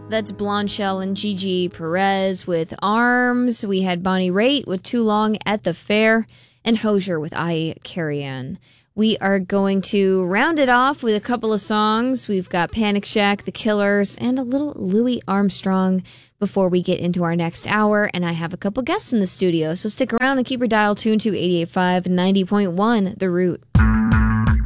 That's Blondshell and Gigi Perez with Arms. We had Bonnie Raitt with Too Long at the Fair, and Hozier with I Carry On. We are going to round it off with a couple of songs. We've got Panic Shack, The Killers, and a little Louis Armstrong before we get into our next hour. And I have a couple guests in the studio, so stick around and keep your dial tuned to 88.5 and 90.1 The Root.